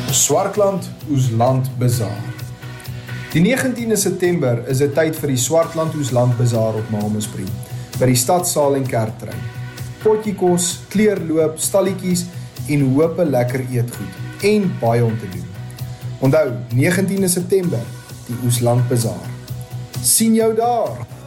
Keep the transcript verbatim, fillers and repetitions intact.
Swartland Oesland Bazaar. Die negentiende September is dit tyd vir die Swartland Oesland Bazaar op Malmesbury, by die stadsaal en kerktrein. Potjie kos, kleurloop, stalletjies en hoop lekker eetgoed en baie om te doen. Onthou, negentiende September, die Oesland Bazaar. Sien jou daar!